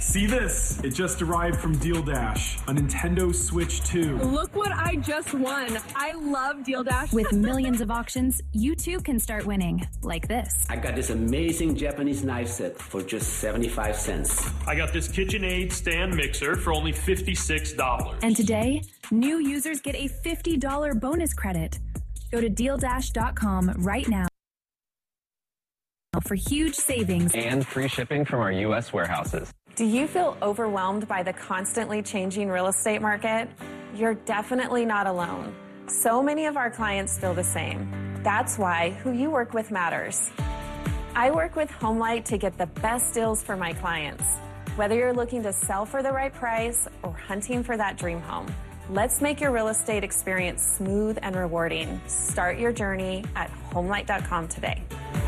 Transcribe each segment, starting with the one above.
See this? It just arrived from Deal Dash, a Nintendo Switch 2. Look what I just won. I love Deal Dash. With millions of auctions, you too can start winning, like this. I got this amazing Japanese knife set for just 75 cents. I got this KitchenAid stand mixer for only $56. And today, new users get a $50 bonus credit. Go to DealDash.com right now for huge savings and free shipping from our U.S. warehouses. Do you feel overwhelmed by the constantly changing real estate market? You're definitely not alone. So many of our clients feel the same. That's why who you work with matters. I work with HomeLight to get the best deals for my clients. Whether you're looking to sell for the right price or hunting for that dream home, let's make your real estate experience smooth and rewarding. Start your journey at HomeLight.com today.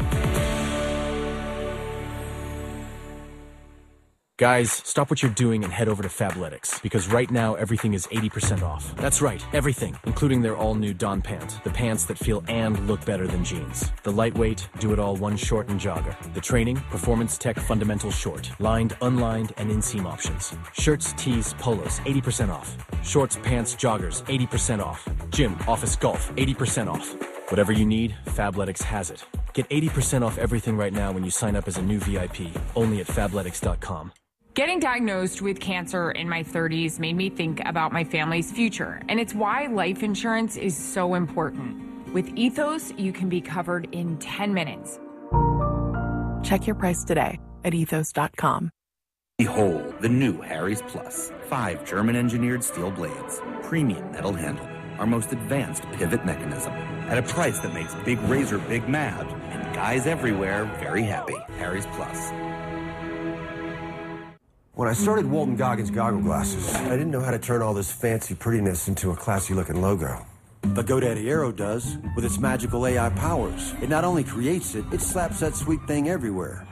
Guys, stop what you're doing and head over to Fabletics, because right now everything is 80% off. That's right, everything, including their all-new Dawn Pant, the pants that feel and look better than jeans. The lightweight, do-it-all one short and jogger. The training, performance tech fundamental short, lined, unlined, and inseam options. Shirts, tees, polos, 80% off. Shorts, pants, joggers, 80% off. Gym, office, golf, 80% off. Whatever you need, Fabletics has it. Get 80% off everything right now when you sign up as a new VIP, only at Fabletics.com. Getting diagnosed with cancer in my 30s made me think about my family's future, and it's why life insurance is so important. With Ethos, you can be covered in 10 minutes. Check your price today at ethos.com. Behold, the new Harry's Plus. 5 German-engineered steel blades, premium metal handle, our most advanced pivot mechanism, at a price that makes Big Razor big mad, and guys everywhere very happy. Harry's Plus. When I started Walton Goggins Goggle Glasses, I didn't know how to turn all this fancy prettiness into a classy-looking logo. But GoDaddy Aero does, with its magical AI powers. It not only creates it, it slaps that sweet thing everywhere.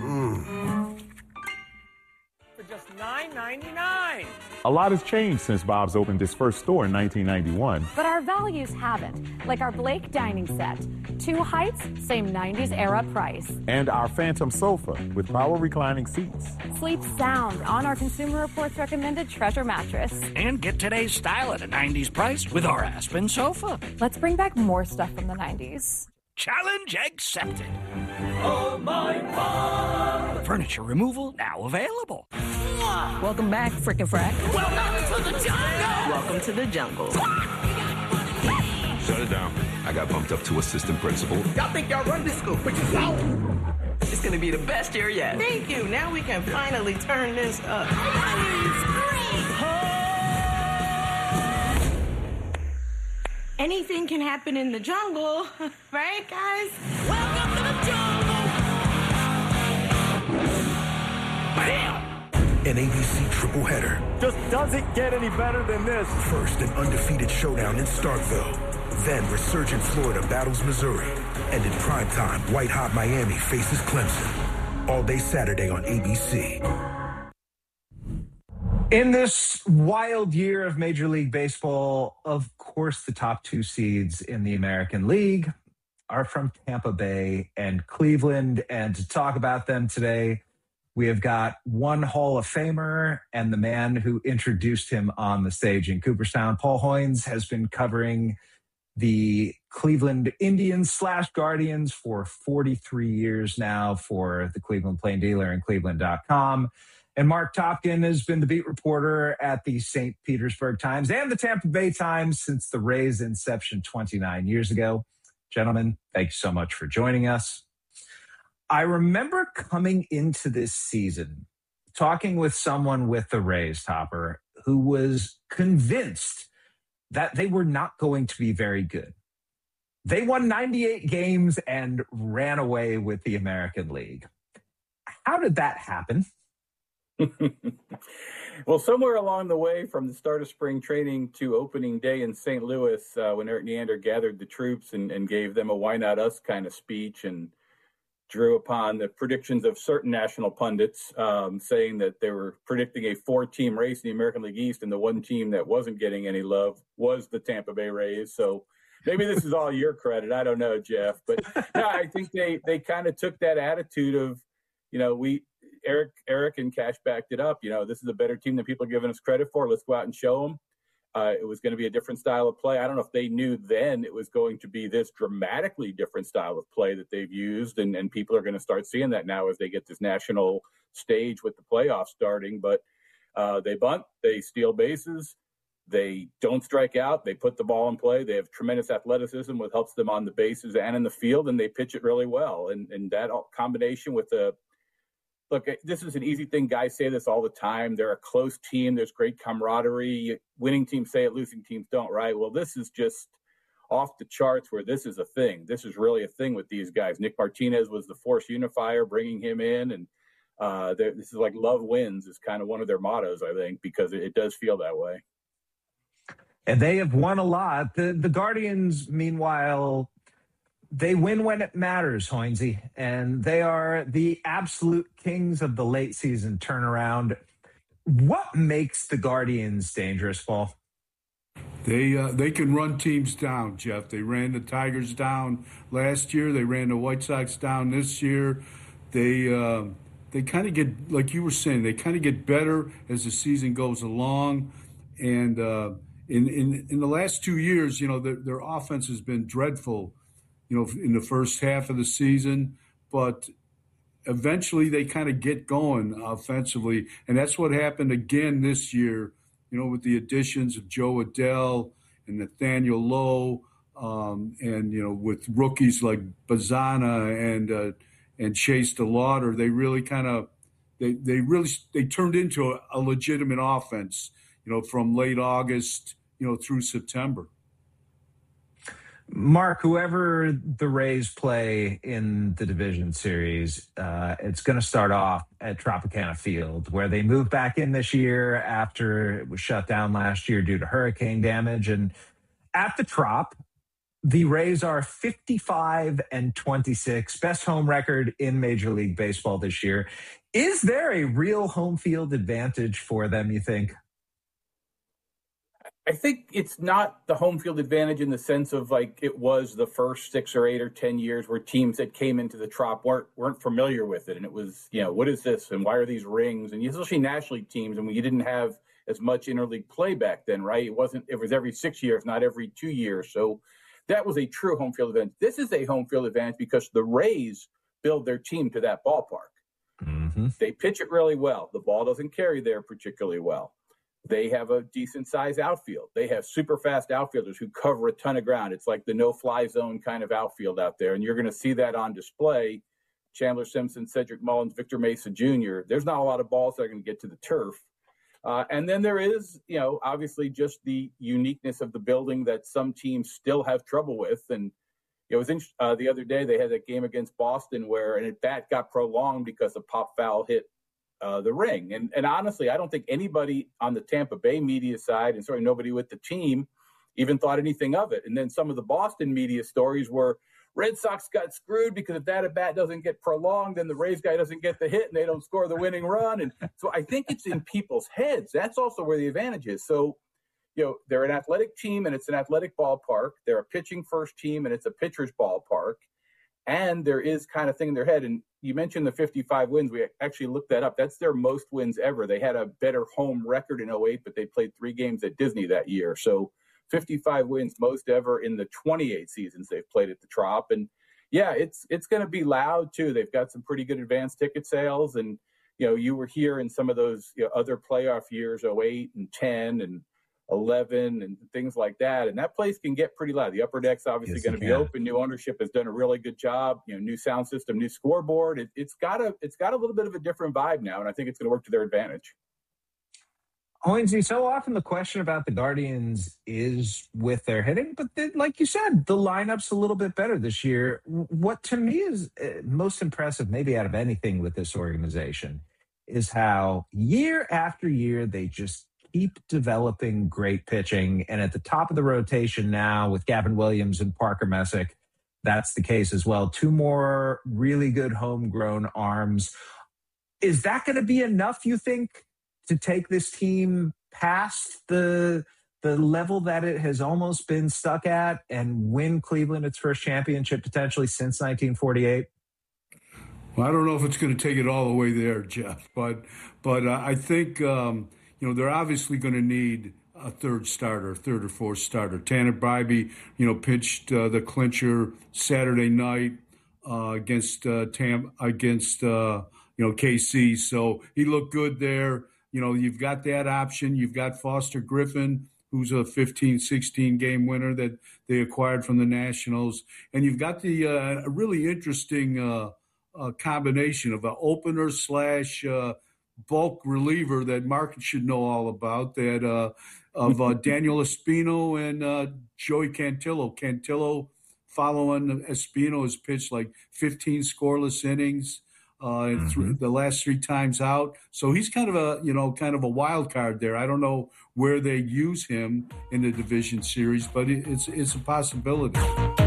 For just $9.99. A lot has changed since Bob's opened his first store in 1991. But our values haven't, like our Blake dining set. 2 heights, same 90s era price. And our Phantom sofa with power reclining seats. Sleep sound on our Consumer Reports recommended Treasure mattress. And get today's style at a 90s price with our Aspen sofa. Let's bring back more stuff from the 90s. Challenge accepted. Oh my God! Furniture removal now available. Welcome back, Frickin' Frack. Welcome to the jungle! Welcome to the jungle. Shut it down. I got bumped up to assistant principal. Y'all think y'all run this school, but you don't. It's gonna be the best year yet. Thank you. Now we can finally turn this up. Anything can happen in the jungle, right, guys? Welcome to the jungle! Bam! An ABC triple header. Just doesn't get any better than this. First, an undefeated showdown in Starkville. Then, resurgent Florida battles Missouri. And in primetime, white-hot Miami faces Clemson. All day Saturday on ABC. In this wild year of Major League Baseball, of course, the top 2 seeds in the American League are from Tampa Bay and Cleveland. And to talk about them today, we have got one Hall of Famer and the man who introduced him on the stage in Cooperstown. Paul Hoynes has been covering the Cleveland Indians / Guardians for 43 years now for the Cleveland Plain Dealer and Cleveland.com. And Mark Topkin has been the beat reporter at the St. Petersburg Times and the Tampa Bay Times since the Rays' inception 29 years ago. Gentlemen, thank you so much for joining us. I remember coming into this season, talking with someone with the Rays, Topper, who was convinced that they were not going to be very good. They won 98 games and ran away with the American League. How did that happen? Well, somewhere along the way from the start of spring training to opening day in St. Louis, when Eric Neander gathered the troops and gave them a why not us kind of speech and drew upon the predictions of certain national pundits, saying that they were predicting a 4-team race in the American League East, and the one team that wasn't getting any love was the Tampa Bay Rays. So maybe this is all your credit. I don't know, Jeff. But no, I think they kind of took that attitude of, Eric and Cash backed it up. This is a better team than people are giving us credit for. Let's go out and show them. It was going to be a different style of play. I don't know if they knew then it was going to be this dramatically different style of play that they've used, and people are going to start seeing that now as they get this national stage with the playoffs starting. But they bunt, they steal bases, they don't strike out, they put the ball in play. They have tremendous athleticism, which helps them on the bases and in the field, and they pitch it really well. And that combination with look, this is an easy thing. Guys say this all the time. They're a close team. There's great camaraderie. Winning teams say it, losing teams don't, right? Well, this is just off the charts where this is a thing. This is really a thing with these guys. Nick Martinez was the force unifier, bringing him in. And this is like love wins is kind of one of their mottos, I think, because it does feel that way. And they have won a lot. The Guardians, meanwhile, they win when it matters, Hoynesy, and they are the absolute kings of the late season turnaround. What makes the Guardians dangerous, Paul? They can run teams down, Jeff. They ran the Tigers down last year. They ran the White Sox down this year. They kind of get, like you were saying, they kind of get better as the season goes along. And in the last 2 years, their offense has been dreadful, in the first half of the season, but eventually they kind of get going offensively. And that's what happened again this year, with the additions of Joe Adell and Nathaniel Lowe, and, with rookies like Bazana and Chase DeLauder. They really kind of, they turned into a legitimate offense, from late August, through September. Mark, whoever the Rays play in the division series, it's going to start off at Tropicana Field, where they moved back in this year after it was shut down last year due to hurricane damage. And at the Trop, the Rays are 55-26, best home record in Major League Baseball this year. Is there a real home field advantage for them, you think? I think it's not the home field advantage in the sense of like it was the first 6 or 8 or 10 years where teams that came into the Trop weren't familiar with it. And it was, what is this? And why are these rings? And especially National League teams. And you didn't have as much interleague play back then, right? It was every 6 years, not every 2 years. So that was a true home field advantage. This is a home field advantage because the Rays build their team to that ballpark. Mm-hmm. They pitch it really well. The ball doesn't carry there particularly well. They have a decent-sized outfield. They have super-fast outfielders who cover a ton of ground. It's like the no-fly zone kind of outfield out there, and you're going to see that on display. Chandler Simpson, Cedric Mullins, Victor Mesa Jr. There's not a lot of balls that are going to get to the turf. And then there is, obviously just the uniqueness of the building that some teams still have trouble with. And it was the other day they had that game against Boston where an at-bat got prolonged because a pop foul hit the ring. And honestly, I don't think anybody on the Tampa Bay media side, and certainly nobody with the team, even thought anything of it. And then some of the Boston media stories were Red Sox got screwed because if that at-bat doesn't get prolonged, then the Rays guy doesn't get the hit and they don't score the winning run. And so I think it's in people's heads. That's also where the advantage is. So, they're an athletic team and it's an athletic ballpark. They're a pitching first team and it's a pitcher's ballpark. And there is kind of thing in their head. And you mentioned the 55 wins. We actually looked that up. That's their most wins ever. They had a better home record in 2008, but they played 3 games at Disney that year. So 55 wins, most ever in the 28 seasons they've played at the Trop. And yeah, it's going to be loud too. They've got some pretty good advanced ticket sales. And, you were here in some of those other playoff years, 08 and 10 and 11 and things like that. And that place can get pretty loud. The upper deck's obviously going to be open. New ownership has done a really good job. New sound system, new scoreboard. It's got a little bit of a different vibe now. And I think it's going to work to their advantage. Hoynesy, so often the question about the Guardians is with their hitting, but then, like you said, the lineup's a little bit better this year. What to me is most impressive, maybe out of anything with this organization, is how year after year they just keep developing great pitching. And at the top of the rotation now with Gavin Williams and Parker Messick, that's the case as well. 2 more really good homegrown arms. Is that going to be enough, you think, to take this team past the level that it has almost been stuck at and win Cleveland its first championship potentially since 1948? Well, I don't know if it's going to take it all the way there, Jeff, but I think they're obviously going to need a third or fourth starter. Tanner Bybee, pitched the clincher Saturday night against KC, so he looked good there. You've got that option. You've got Foster Griffin, who's a 15-16 game winner that they acquired from the Nationals, and you've got the a really interesting combination of an opener / bulk reliever that Mark should know all about, that of Daniel Espino and Joey Cantillo. Cantillo, following Espino, has pitched like 15 scoreless innings the last 3 times out. So he's kind of a wild card there. I don't know where they use him in the division series, but it's a possibility.